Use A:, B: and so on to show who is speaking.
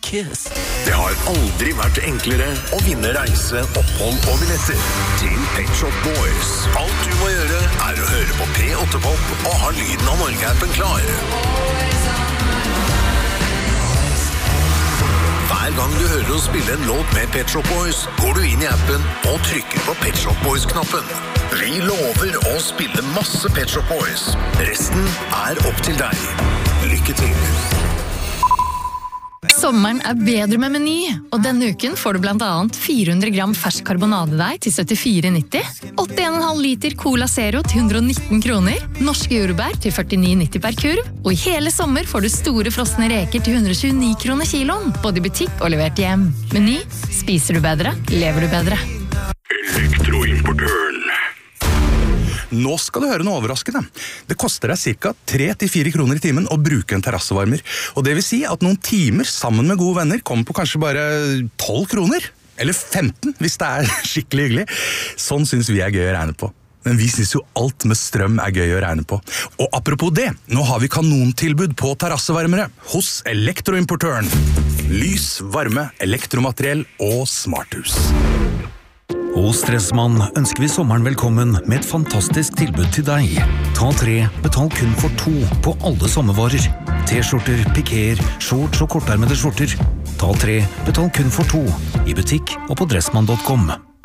A: kiss.
B: Det har aldri vært enklere å vinne reise, opphold og billetter til Pet Shop Boys. Alt du må gjøre å høre på P8-pop og ha lyden av Norge-appen klar. Hver gang du hører oss spille en låt med Pet Shop Boys, går du inn i appen og trykker på Pet Shop Boys-knappen. Vi lover å spille masse Pet Shop Boys. Resten opp til deg. Lykke til!
C: Sommeren bedre med Meny, og denne uken får du blant annet 400 gram fersk karbonadedeig til 74,90, 81,5 liter Cola Zero til 119 kroner, norske jordbær til 49,90 per kurv, og i hele sommer får du store frosne reker til 129 kroner kiloen, både i butikk og levert hjem. Meny, spiser du bedre, lever du bedre.
B: Elektroimportøren.
D: Nå skal du høre noe overraskende. Det koster deg ca. 3-4 kroner i timen å bruke en terrassevarmer. Og det vil si at noen timer sammen med gode venner kommer på kanskje bare 12 kroner. Eller 15, hvis det skikkelig hyggelig. Sånn synes vi gøy å regne på. Men vi synes jo alt med strøm gøy å regne på. Og apropos det, nå har vi kanontilbud på terrassevarmere hos Elektroimportøren. Lys, varme, elektromateriell og smarthus.
E: Hos Dressmann ønsker vi sommeren velkommen med et fantastisk tilbud til deg. Ta 3, betal kun for 2 på alle sommervarer. T-skjorter, pikéer, shorts og kortarmede skjorter. Ta 3, betal kun for 2 i butikk og på dressmann.com.